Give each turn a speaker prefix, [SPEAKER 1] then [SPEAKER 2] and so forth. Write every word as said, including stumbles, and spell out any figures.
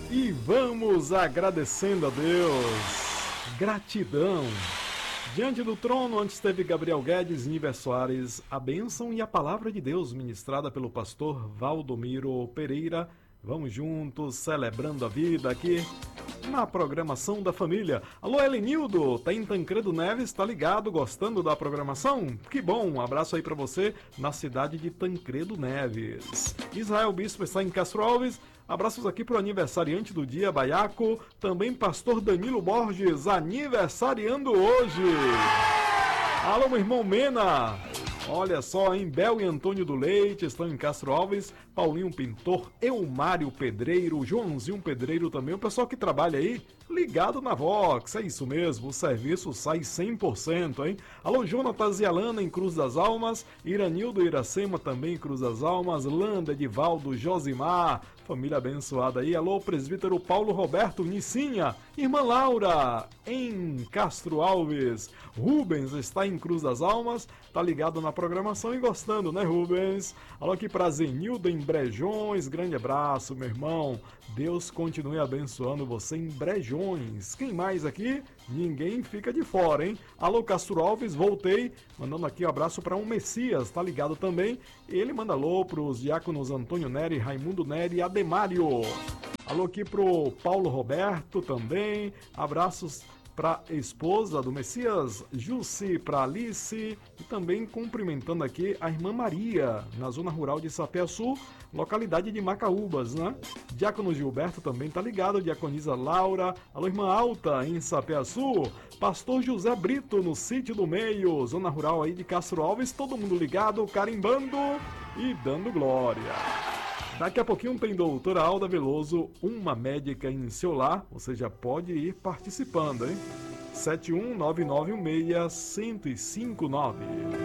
[SPEAKER 1] E vamos agradecendo a Deus. Gratidão. Diante do trono, antes teve Gabriel Guedes, Níver Soares, a bênção e a palavra de Deus ministrada pelo pastor Valdomiro Pereira. Vamos juntos, celebrando a vida aqui na programação da família. Alô, Helenildo, tá em Tancredo Neves, tá ligado, gostando da programação? Que bom, um abraço aí pra você na cidade de Tancredo Neves. Israel Bispo está em Castro Alves. Abraços aqui pro aniversariante do dia, Baiaco. Também pastor Danilo Borges, aniversariando hoje. Alô, meu irmão Mena. Olha só, hein? Bel e Antônio do Leite estão em Castro Alves. Paulinho Pintor, Eumário Pedreiro, Joãozinho Pedreiro também. O pessoal que trabalha aí, ligado na Vox. É isso mesmo, o serviço sai cem por cento, hein? Alô, Jonatas e Alana em Cruz das Almas. Iranildo e Iracema também em Cruz das Almas. Landa, Edivaldo, Josimar. Família abençoada aí. Alô, presbítero Paulo Roberto Nicinha. Irmã Laura em Castro Alves. Rubens está em Cruz das Almas. Tá ligado na programação e gostando, né, Rubens? Alô aqui pra Zenildo em Brejões. Grande abraço, meu irmão. Deus continue abençoando você em Brejões. Quem mais aqui? Ninguém fica de fora, hein? Alô, Castro Alves, voltei. Mandando aqui um abraço para um Messias, tá ligado também? Ele manda alô pros diáconos Antônio Neri, Raimundo Neri e Ademário. Alô aqui pro Paulo Roberto também. Abraços para a esposa do Messias, Jussi, para Alice, e também cumprimentando aqui a irmã Maria, na zona rural de Sapé-Sul, localidade de Macaúbas, né? Diácono Gilberto também tá ligado, diaconisa Laura, alô irmã Alta em Sapé-Sul, pastor José Brito no Sítio do Meio, zona rural aí de Castro Alves, todo mundo ligado, carimbando e dando glória. Daqui a pouquinho tem doutora Alda Veloso, uma médica em seu lar. Você já pode ir participando, hein? sete um nove nove um seis, um zero cinco nove.